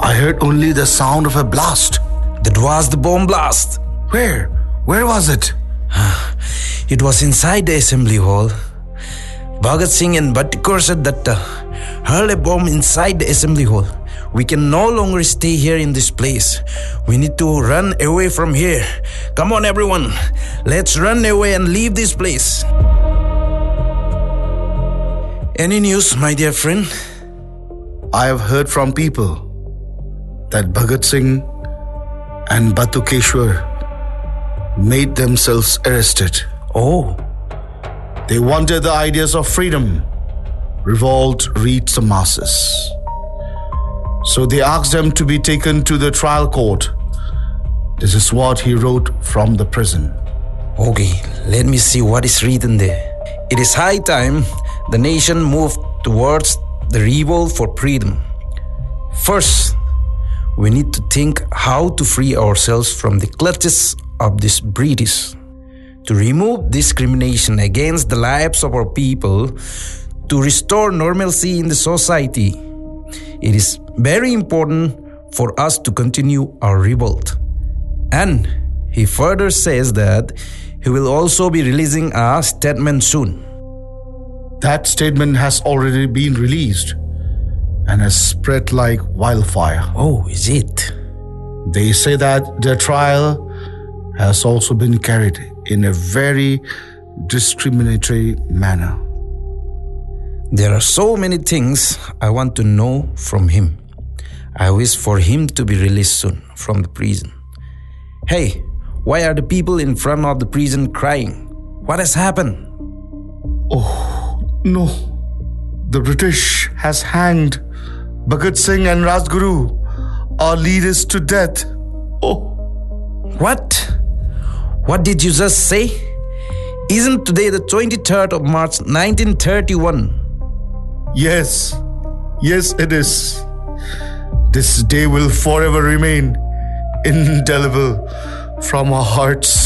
I heard only the sound of a blast. That was the bomb blast. Where? Where was it? It was inside the assembly hall. Bhagat Singh and Bhattikar said that hurl a bomb inside the assembly hall. We can no longer stay here in this place. We need to run away from here. Come on, everyone. Let's run away and leave this place. Any news, my dear friend? I have heard from people that Bhagat Singh and Bhatukeshwar made themselves arrested. Oh. They wanted the ideas of freedom. Revolt reached the masses. So they asked them to be taken to the trial court. This is what he wrote from the prison. Okay, let me see what is written there. It is high time the nation moved towards the revolt for freedom. First, we need to think how to free ourselves from the clutches of this British. To remove discrimination against the lives of our people, to restore normalcy in the society. It is very important for us to continue our revolt. And he further says that he will also be releasing a statement soon. That statement has already been released and has spread like wildfire. Oh, is it? They say that the trial has also been carried in a very discriminatory manner. There are so many things I want to know from him. I wish for him to be released soon from the prison. Hey, why are the people in front of the prison crying? What has happened? Oh, no. The British has hanged Bhagat Singh and Rajguru, our leaders, to death. Oh. What? What did you just say? Isn't today the 23rd of March 1931? Yes, it is. This day will forever remain indelible from our hearts.